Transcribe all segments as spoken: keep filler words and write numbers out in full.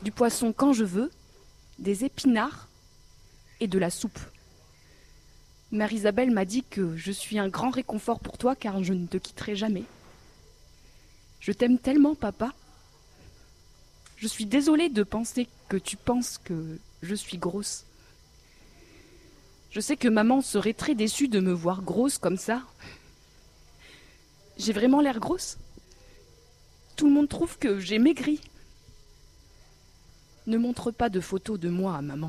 du poisson quand je veux, des épinards et de la soupe. Mère Isabelle m'a dit que je suis un grand réconfort pour toi car je ne te quitterai jamais. Je t'aime tellement, papa. Je suis désolée de penser que tu penses que je suis grosse. Je sais que maman serait très déçue de me voir grosse comme ça. J'ai vraiment l'air grosse. Tout le monde trouve que j'ai maigri. Ne montre pas de photos de moi à maman.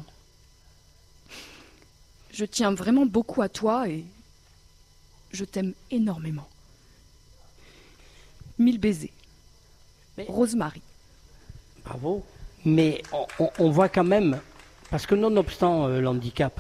Je tiens vraiment beaucoup à toi et je t'aime énormément. Mille baisers. Mais... Rosemary. Bravo. Mais on, on, on voit quand même, parce que nonobstant euh, l'handicap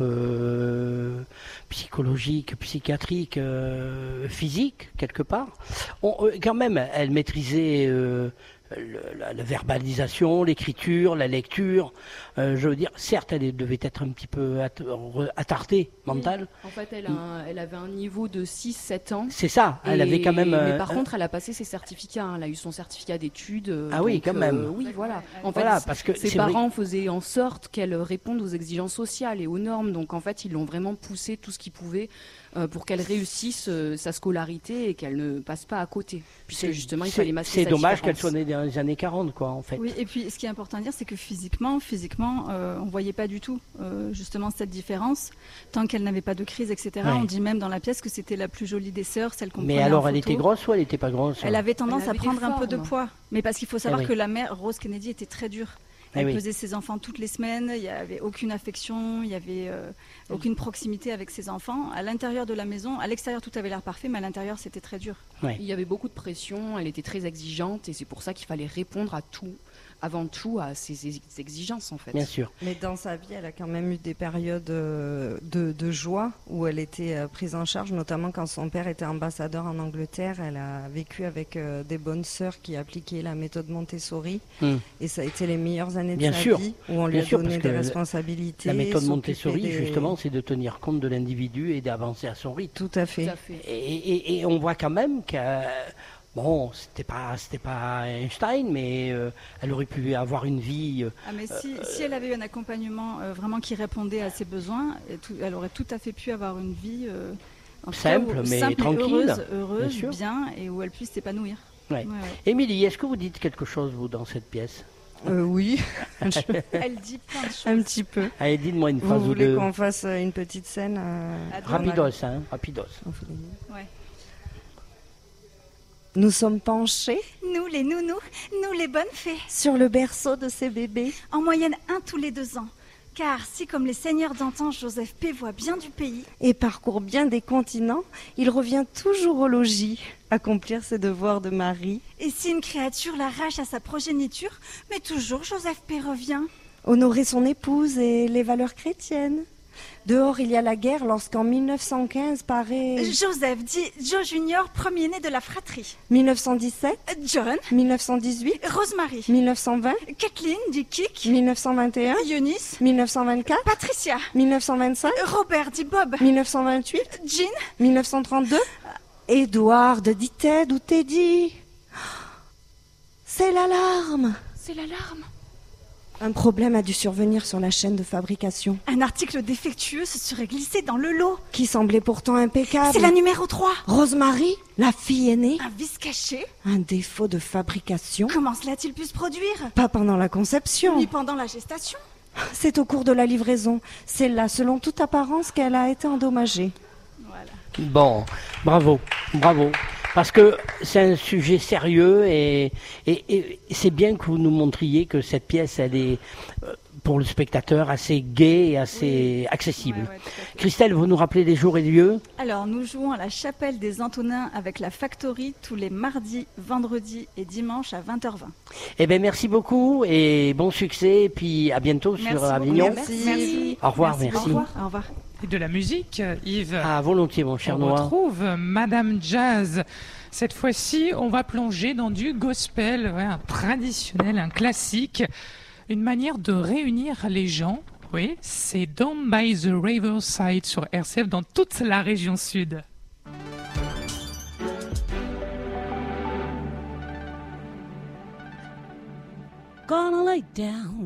euh, psychologique, psychiatrique, euh, physique, quelque part, on, euh, quand même, elle maîtrisait euh, le, la, la verbalisation, l'écriture, la lecture. Euh, je veux dire, certes, elle devait être un petit peu at- attardée, mentale. Oui. En fait, elle, a un, elle avait un niveau de six sept ans. C'est ça, elle et, avait quand même... Mais par euh, contre, elle a passé ses certificats. Hein. Elle a eu son certificat d'études. Ah donc, oui, quand même. Euh, oui, voilà. En voilà, fait, parce que ses parents vrai... faisaient en sorte qu'elle réponde aux exigences sociales et aux normes. Donc, en fait, ils l'ont vraiment poussé tout ce qu'ils pouvaient euh, pour qu'elle réussisse euh, sa scolarité et qu'elle ne passe pas à côté. Puisque justement, il fallait masquer C'est dommage qu'elle soit née dans les années quarante, quoi, en fait. Oui, et puis, ce qui est important à dire, c'est que physiquement, physiquement, euh, on voyait pas du tout euh, justement cette différence tant qu'elle n'avait pas de crise, et cetera. Ouais. On dit même dans la pièce que c'était la plus jolie des sœurs, celle qu'on prenait en photo. Mais alors elle était grosse ou elle n'était pas grosse? Elle avait tendance elle avait à prendre un peu de poids, mais parce qu'il faut savoir eh oui. que la mère Rose Kennedy était très dure. Elle eh pesait oui. ses enfants toutes les semaines, il n'y avait aucune affection, il n'y avait euh, aucune proximité avec ses enfants. À l'intérieur de la maison, à l'extérieur tout avait l'air parfait, mais à l'intérieur c'était très dur. Ouais. Il y avait beaucoup de pression, elle était très exigeante et c'est pour ça qu'il fallait répondre à tout. Avant tout à ses exigences en fait. Bien sûr. Mais dans sa vie, elle a quand même eu des périodes de, de joie où elle était prise en charge, notamment quand son père était ambassadeur en Angleterre. Elle a vécu avec des bonnes sœurs qui appliquaient la méthode Montessori hum. et ça a été les meilleures années de Bien sa sûr. vie où on lui Bien a sûr, donné des responsabilités. La méthode Montessori, des... justement, c'est de tenir compte de l'individu et d'avancer à son rythme. Tout à fait. Tout à fait. Et, et, et on voit quand même que... Bon, c'était pas, c'était pas Einstein, mais euh, elle aurait pu avoir une vie. Euh, ah, mais si, euh, si elle avait eu un accompagnement euh, vraiment qui répondait à ses besoins, tout, elle aurait tout à fait pu avoir une vie euh, en simple, cas, où, mais simple tranquille, heureuse, heureuse bien, bien, et où elle puisse s'épanouir. Ouais. Ouais, ouais. Émilie, est-ce que vous dites quelque chose vous dans cette pièce? Euh, oui. Elle dit plein de choses. Un petit peu. Allez, dites-moi une phrase vous ou voulez deux. qu'on fasse une petite scène euh, Rapidos, hein, rapidos. Ouais. Nous sommes penchés, nous les nounous, nous les bonnes fées, sur le berceau de ces bébés, en moyenne un tous les deux ans. Car si, comme les seigneurs d'antan, Joseph P. voit bien du pays et parcourt bien des continents, il revient toujours au logis, accomplir ses devoirs de mari. Et si une créature l'arrache à sa progéniture, mais toujours Joseph P. revient. Honorer son épouse et les valeurs chrétiennes. Dehors, il y a la guerre lorsqu'en mille neuf cent quinze paraît... Joseph dit Joe Junior, premier-né de la fratrie. mille neuf cent dix-sept. John. mille neuf cent dix-huit. Rosemary. mille neuf cent vingt. Kathleen dit Kik. mille neuf cent vingt et un. Eunice. mille neuf cent vingt-quatre. Patricia. mille neuf cent vingt-cinq. Robert dit Bob. mille neuf cent vingt-huit. Jean. mille neuf cent trente-deux. Edward dit Ted ou Teddy. C'est l'alarme. C'est l'alarme. Un problème a dû survenir sur la chaîne de fabrication. Un article défectueux se serait glissé dans le lot. Qui semblait pourtant impeccable. C'est la numéro trois. Rosemary, la fille aînée. Un vice caché. Un défaut de fabrication. Comment cela a-t-il pu se produire? Pas pendant la conception. Ni pendant la gestation. C'est au cours de la livraison. C'est là, selon toute apparence, qu'elle a été endommagée. Voilà. Bon, bravo, bravo. Parce que c'est un sujet sérieux et, et, et c'est bien que vous nous montriez que cette pièce, elle est, pour le spectateur, assez gaie et assez oui. accessible. Ouais, ouais, Christelle, vous nous rappelez les jours et lieux? Alors, nous jouons à la Chapelle des Antonins avec la Factory tous les mardis, vendredis et dimanches à vingt heures vingt. Eh bien, merci beaucoup et bon succès. Et puis à bientôt merci sur Avignon. Merci. merci. Au revoir, merci. merci. Au revoir. Au revoir. Et de la musique, Yves. Ah, volontiers, mon cher Noir. On retrouve Madame Jazz. Cette fois-ci, on va plonger dans du gospel, ouais, un traditionnel, un classique, une manière de réunir les gens. Oui, c'est Down by the Riverside sur R C F dans toute la région sud. Gonna lay down.